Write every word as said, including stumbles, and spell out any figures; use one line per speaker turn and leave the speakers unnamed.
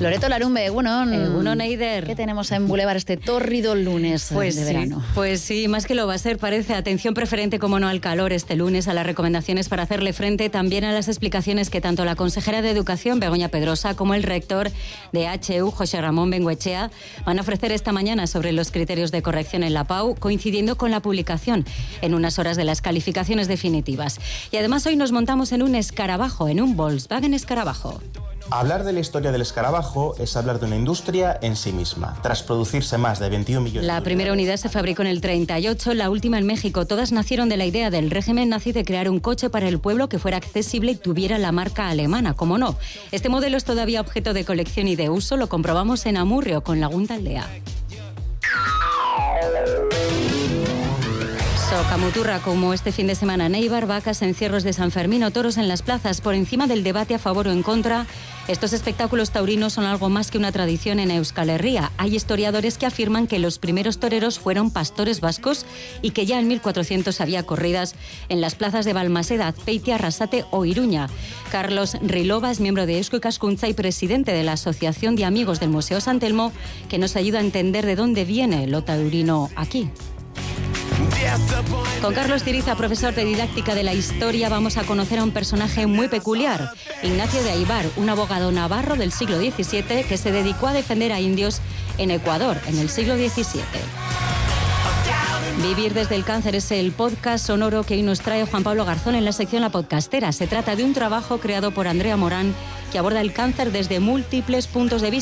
Loreto Larumbe, bueno,
Egunon Eider.
¿Qué tenemos en Boulevard este tórrido lunes
pues
de
sí,
verano?
Pues sí, más que lo va a ser, parece. Atención preferente, como no, al calor este lunes, a las recomendaciones para hacerle frente, también a las explicaciones que tanto la consejera de Educación, Begoña Pedrosa, como el rector de H U, José Ramón Bengoechea, van a ofrecer esta mañana sobre los criterios de corrección en la P A U, coincidiendo con la publicación en unas horas de las calificaciones definitivas. Y además hoy nos montamos en un escarabajo, en un Volkswagen Escarabajo.
Hablar de la historia del escarabajo es hablar de una industria en sí misma. Tras producirse más de veintiún millones...
La primera unidad se fabricó en el treinta y ocho, la última en México. Todas nacieron de la idea del régimen nazi de crear un coche para el pueblo que fuera accesible y tuviera la marca alemana, ¿cómo no? Este modelo es todavía objeto de colección y de uso, lo comprobamos en Amurrio con Lagunta Aldea. Socamuturra, como este fin de semana en Eibar, vacas, encierros de San Fermín o toros en las plazas. Por encima del debate a favor o en contra, estos espectáculos taurinos son algo más que una tradición en Euskal Herria. Hay historiadores que afirman que los primeros toreros fueron pastores vascos y que ya en mil cuatrocientos había corridas en las plazas de Balmaseda, Azpeitia, Arrasate o Iruña. Carlos Rilova es miembro de Eusko Ikaskuntza y presidente de la Asociación de Amigos del Museo San Telmo, que nos ayuda a entender de dónde viene lo taurino aquí. Con Carlos Ciriza, profesor de didáctica de la historia, vamos a conocer a un personaje muy peculiar, Ignacio de Aybar, un abogado navarro del siglo diecisiete que se dedicó a defender a indios en Ecuador en el siglo diecisiete. Vivir desde el cáncer es el podcast sonoro que hoy nos trae Juan Pablo Garzón en la sección La Podcastera. Se trata de un trabajo creado por Andrea Morán que aborda el cáncer desde múltiples puntos de vista.